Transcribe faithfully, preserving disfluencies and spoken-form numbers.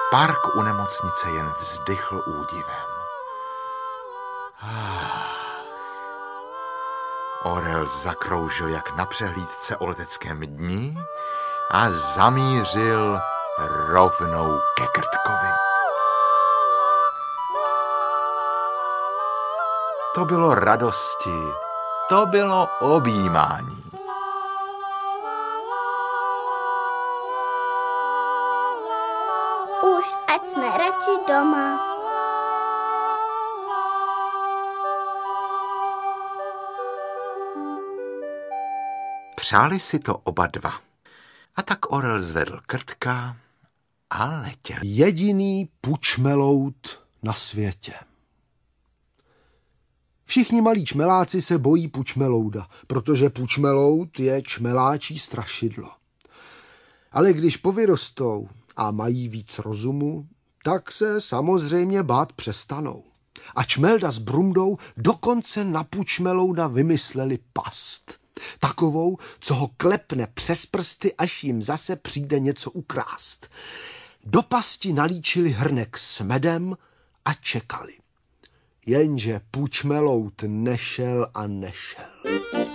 Park u nemocnice jen vzdychl údivem. Orel zakroužil jak na přehlídce o leteckém dni a zamířil rovnou ke Krtkovi. To bylo radosti, to bylo objímání. Už ať jsme radši doma. Přáli si to oba dva. A tak Orel zvedl Krtka a letěl. Jediný pučmelout na světě. Všichni malí čmeláci se bojí pučmelouda, protože pučmelout je čmeláčí strašidlo. Ale když povyrostou a mají víc rozumu, tak se samozřejmě bát přestanou. A Čmelda s Brundou dokonce na pučmelouda vymysleli past. Takovou, co ho klepne přes prsty, až jim zase přijde něco ukrást. Do pasti nalíčili hrnek s medem a čekali. Jenže pučmelout nešel a nešel.